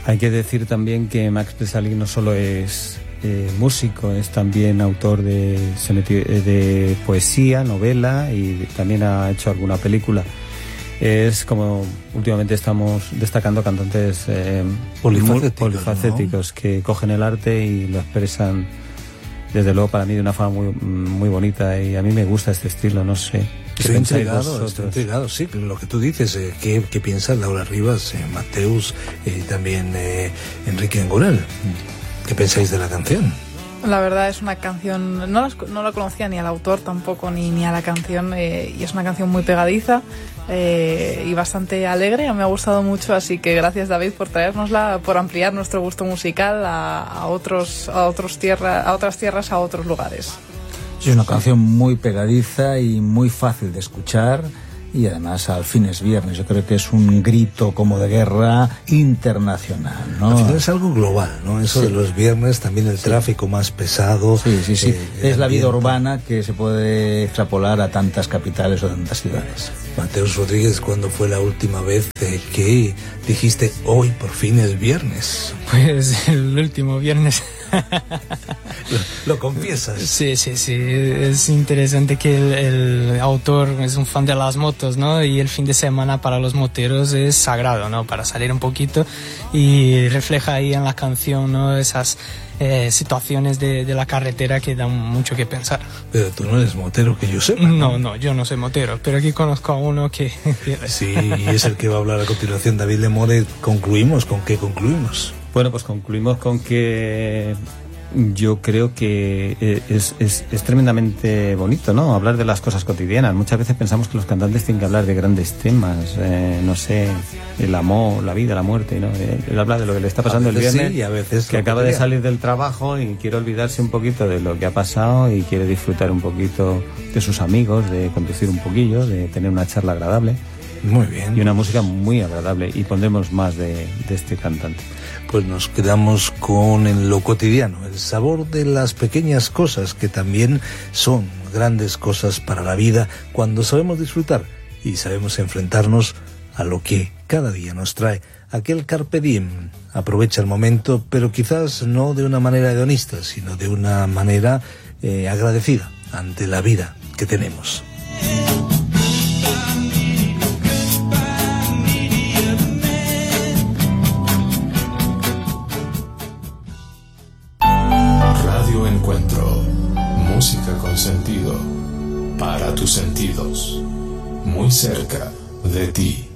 Hay que decir también que Max Pesalí no solo es músico, es también autor de poesía, novela, y también ha hecho alguna película. Es como últimamente estamos destacando cantantes polifacéticos, ¿no? Que cogen el arte y lo expresan, desde luego para mí, de una forma muy, muy bonita, y a mí me gusta este estilo, no sé. Estoy intrigado, sí, lo que tú dices. ¿Qué piensas Laura Rivas, Mateus y también Enrique Engurel? ¿Qué pensáis de la canción? La verdad es una canción, no la conocía ni al autor tampoco, ni a la canción, y es una canción muy pegadiza y bastante alegre. Me ha gustado mucho, así que gracias, David, por traérnosla, por ampliar nuestro gusto musical a otras tierras, a otros lugares. Es una canción muy pegadiza y muy fácil de escuchar, y además al fin es viernes. Yo creo que es un grito como de guerra internacional, ¿no? Al final es algo global, ¿no? Eso de los viernes, también el tráfico más pesado. Sí. Es la vida urbana que se puede extrapolar a tantas capitales o tantas ciudades. Mateus Rodríguez, ¿cuándo fue la última vez que dijiste hoy por fin es viernes? Pues el último viernes. ¿Lo confiesas? Sí. Es interesante que el autor es un fan de las motos, ¿no? Y el fin de semana para los moteros es sagrado, ¿no? Para salir un poquito, y refleja ahí en la canción, ¿no? Esas situaciones de la carretera que dan mucho que pensar. Pero tú no eres motero, que yo sepa. No, yo no soy motero, pero aquí conozco a uno que... Sí, y es el que va a hablar a continuación, David Lemore. ¿Concluimos? ¿Con qué concluimos? Bueno, pues concluimos con que yo creo que es tremendamente bonito, ¿no? Hablar de las cosas cotidianas. Muchas veces pensamos que los cantantes tienen que hablar de grandes temas, no sé, el amor, la vida, la muerte, ¿no? Él habla de lo que le está pasando el viernes, sí, y a veces que acaba de salir del trabajo y quiere olvidarse un poquito de lo que ha pasado y quiere disfrutar un poquito de sus amigos, de conducir un poquillo, de tener una charla agradable. Muy bien. Y una música muy agradable, y pondremos más de este cantante. Pues nos quedamos con lo cotidiano, el sabor de las pequeñas cosas, que también son grandes cosas para la vida, cuando sabemos disfrutar y sabemos enfrentarnos a lo que cada día nos trae. Aquel carpe diem, aprovecha el momento, pero quizás no de una manera hedonista, sino de una manera agradecida ante la vida que tenemos. Encuentro, música con sentido, para tus sentidos, muy cerca de ti.